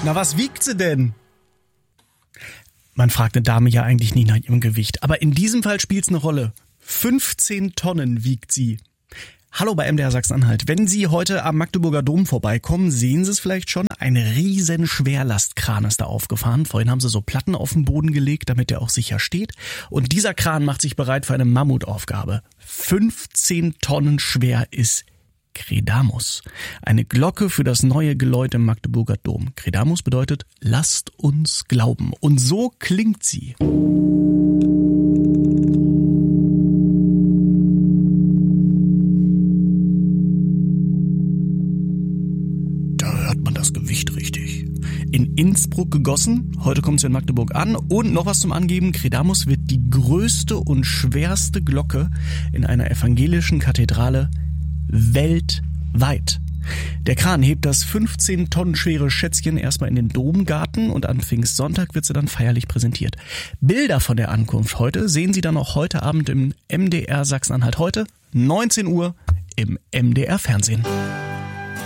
Na, was wiegt sie denn? Man fragt eine Dame ja eigentlich nie nach ihrem Gewicht, aber in diesem Fall spielt's eine Rolle. 15 Tonnen wiegt sie. Hallo bei MDR Sachsen-Anhalt. Wenn Sie heute am Magdeburger Dom vorbeikommen, sehen Sie es vielleicht schon. Ein riesen Schwerlastkran ist da aufgefahren. Vorhin haben sie so Platten auf den Boden gelegt, damit der auch sicher steht. Und dieser Kran macht sich bereit für eine Mammutaufgabe. 15 Tonnen schwer ist Credamus. Eine Glocke für das neue Geläut im Magdeburger Dom. Credamus bedeutet, lasst uns glauben. Und so klingt sie. Das Gewicht richtig. In Innsbruck gegossen, heute kommt sie in Magdeburg an und noch was zum Angeben, Credamus wird die größte und schwerste Glocke in einer evangelischen Kathedrale weltweit. Der Kran hebt das 15 Tonnen schwere Schätzchen erstmal in den Domgarten und an Pfingstsonntag wird sie dann feierlich präsentiert. Bilder von der Ankunft heute sehen Sie dann auch heute Abend im MDR Sachsen-Anhalt heute, 19 Uhr im MDR Fernsehen.